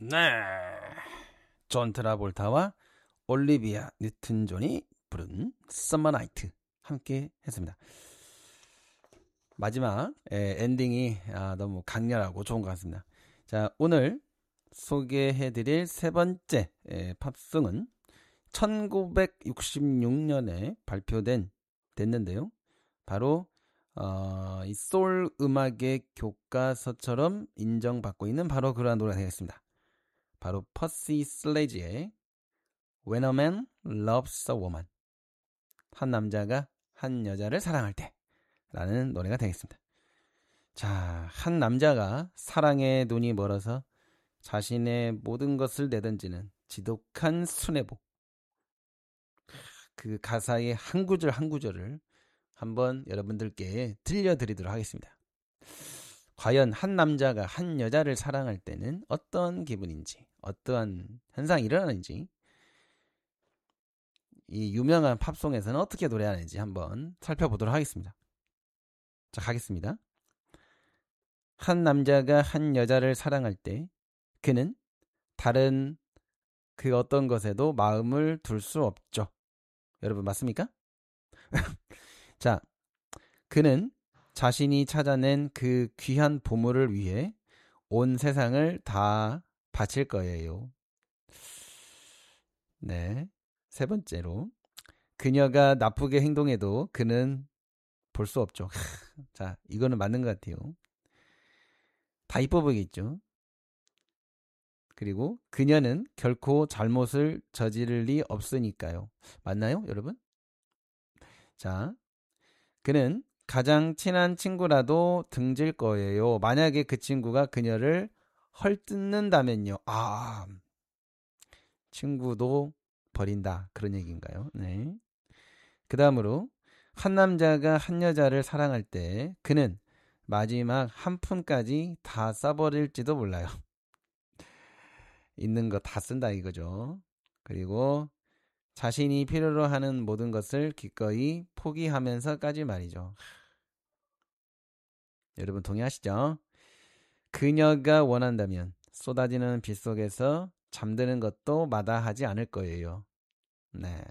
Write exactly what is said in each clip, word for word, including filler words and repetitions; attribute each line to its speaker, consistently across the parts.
Speaker 1: 네. 존 트라볼타와 올리비아 뉴튼 존이 부른 Summer Night 함께 했습니다. 마지막 에, 엔딩이 아, 너무 강렬하고 좋은 것 같습니다. 자, 오늘 소개해드릴 세 번째 에, 팝송은 천구백육십육 년에 발표된 됐는데요. 바로 어, 이 소울 음악의 교과서처럼 인정받고 있는 바로 그러한 노래가 되겠습니다. 바로 퍼시 슬래지의 When a Man Loves a Woman, 한 남자가 한 여자를 사랑할 때 라는 노래가 되겠습니다. 자, 한 남자가 사랑에 눈이 멀어서 자신의 모든 것을 내던지는 지독한 순애보, 그 가사의 한 구절 한 구절을 한번 여러분들께 들려드리도록 하겠습니다. 과연 한 남자가 한 여자를 사랑할 때는 어떤 기분인지, 어떠한 현상이 일어나는지, 이 유명한 팝송에서는 어떻게 노래하는지 한번 살펴보도록 하겠습니다. 자, 가겠습니다. 한 남자가 한 여자를 사랑할 때 그는 다른 그 어떤 것에도 마음을 둘 수 없죠. 여러분 맞습니까? 자, 그는 자신이 찾아낸 그 귀한 보물을 위해 온 세상을 다 바칠 거예요. 네. 세 번째로, 그녀가 나쁘게 행동해도 그는 볼 수 없죠. 자, 이거는 맞는 것 같아요. 다 이뻐 보이겠죠. 그리고 그녀는 결코 잘못을 저지를 리 없으니까요. 맞나요, 여러분? 자, 그는 가장 친한 친구라도 등질 거예요. 만약에 그 친구가 그녀를 헐뜯는다면요. 아, 친구도 버린다. 그런 얘기인가요? 네. 그 다음으로, 한 남자가 한 여자를 사랑할 때 그는 마지막 한 푼까지 다 써버릴지도 몰라요. 있는 거 다 쓴다 이거죠. 그리고 자신이 필요로 하는 모든 것을 기꺼이 포기하면서까지 말이죠. 여러분 동의하시죠? 그녀가 원한다면 쏟아지는 빛 속에서 잠드는 것도 마다하지 않을 거예요. 네.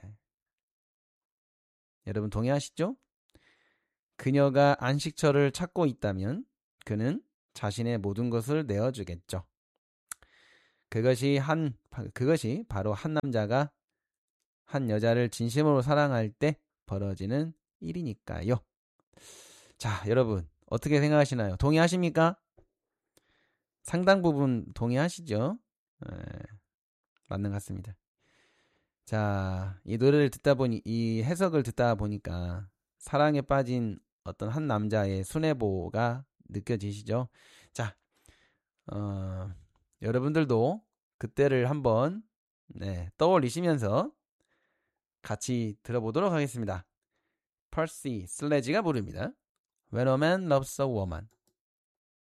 Speaker 1: 여러분 동의하시죠? 그녀가 안식처를 찾고 있다면 그는 자신의 모든 것을 내어주겠죠. 그것이 한 그것이 바로 한 남자가 한 여자를 진심으로 사랑할 때 벌어지는 일이니까요. 자, 여러분 어떻게 생각하시나요? 동의하십니까? 상당 부분 동의하시죠? 네, 맞는 것 같습니다. 자, 이 노래를 듣다 보니, 이 해석을 듣다 보니까 사랑에 빠진 어떤 한 남자의 순애보가 느껴지시죠? 자, 어, 여러분들도 그때를 한번 네, 떠올리시면서 같이 들어보도록 하겠습니다. 퍼시 슬래지가 부릅니다. When a Man Loves a Woman.